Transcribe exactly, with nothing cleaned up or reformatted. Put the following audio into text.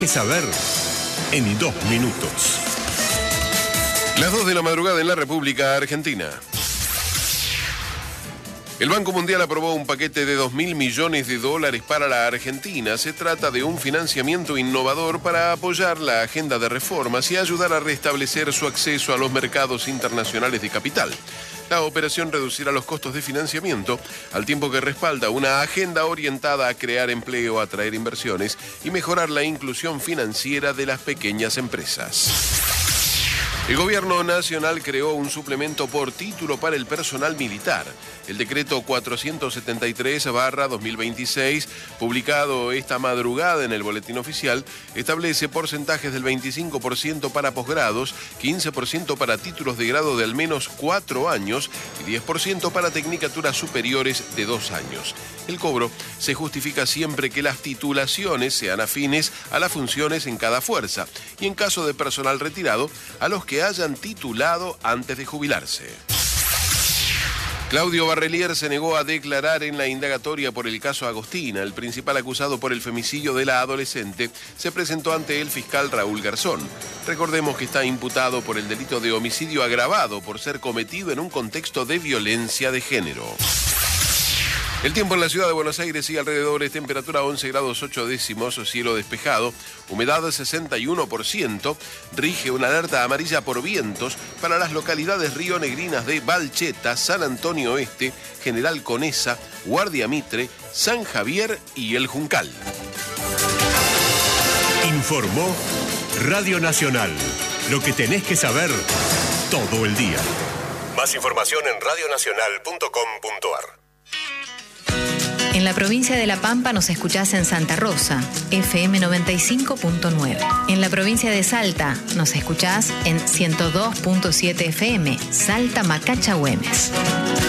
Saber en dos minutos. Las dos de la madrugada en la República Argentina. El Banco Mundial aprobó un paquete de dos mil millones de dólares para la Argentina. Se trata de un financiamiento innovador para apoyar la agenda de reformas y ayudar a restablecer su acceso a los mercados internacionales de capital. La operación reducirá los costos de financiamiento, al tiempo que respalda una agenda orientada a crear empleo, atraer inversiones y mejorar la inclusión financiera de las pequeñas empresas. El Gobierno Nacional creó un suplemento por título para el personal militar. El decreto cuatrocientos setenta y tres barra dos mil veintiséis, publicado esta madrugada en el Boletín Oficial, establece porcentajes del veinticinco por ciento para posgrados, quince por ciento para títulos de grado de al menos cuatro años y diez por ciento para tecnicaturas superiores de dos años. El cobro se justifica siempre que las titulaciones sean afines a las funciones en cada fuerza y, en caso de personal retirado, a los que hayan titulado antes de jubilarse. Claudio Barrelier se negó a declarar en la indagatoria por el caso Agostina. El principal acusado por el femicidio de la adolescente se presentó ante el fiscal Raúl Garzón. Recordemos que está imputado por el delito de homicidio agravado por ser cometido en un contexto de violencia de género. El tiempo en la ciudad de Buenos Aires y alrededores, temperatura once grados ocho décimos, cielo despejado, humedad sesenta y uno por ciento, rige una alerta amarilla por vientos para las localidades rionegrinas de Balcheta, San Antonio Oeste, General Conesa, Guardia Mitre, San Javier y El Juncal. Informó Radio Nacional. Lo que tenés que saber todo el día. Más información en radio nacional punto com punto a r. En la provincia de La Pampa nos escuchás en Santa Rosa, F M noventa y cinco punto nueve. En la provincia de Salta nos escuchás en ciento dos punto siete F M, Salta Macacha Güemes.